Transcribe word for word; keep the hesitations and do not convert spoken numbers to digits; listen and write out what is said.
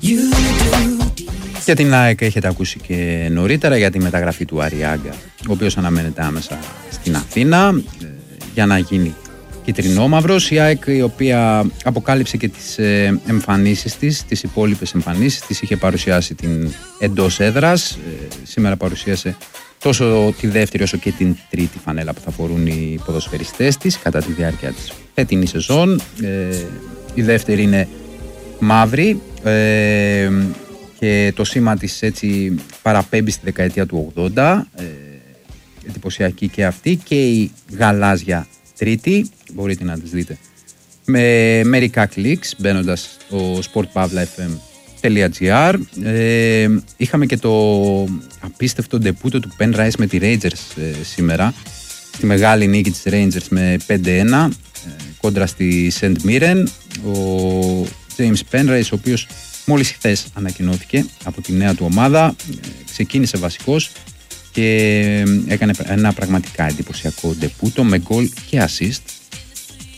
Για την ΑΕΚ έχετε ακούσει και νωρίτερα για τη μεταγραφή του Αριάγκα, ο οποίος αναμένεται άμεσα στην Αθήνα για να γίνει κυτρινόμαυρος. Η ΑΕΚ, η οποία αποκάλυψε και τις εμφανίσεις της, τις υπόλοιπες εμφανίσεις της, είχε παρουσιάσει την εντός έδρας. Σήμερα παρουσίασε τόσο τη δεύτερη όσο και την τρίτη φανέλα που θα φορούν οι ποδοσφαιριστές της κατά τη διάρκεια της φετινής σεζόν. Η δεύτερη είναι μαύρη και το σήμα της έτσι παραπέμπει στη δεκαετία του ογδόντα. Εντυπωσιακή και αυτή, και η γαλάζια τρίτη, μπορείτε να τις δείτε με μερικά κλικς μπαίνοντας στο σπορτ παύλα εφ εμ τελεία τζι άρ. ε, είχαμε και το απίστευτο ντεπούτο του Penrice με τη Rangers ε, σήμερα, στη μεγάλη νίκη της Rangers με πέντε ένα ε, κόντρα στη Σεντ Μίρεν. Ο James Penrice, ο οποίος μόλις χθες ανακοινώθηκε από τη νέα του ομάδα, ε, ξεκίνησε βασικός και έκανε ένα πραγματικά εντυπωσιακό ντεπούτο με γκολ και assist.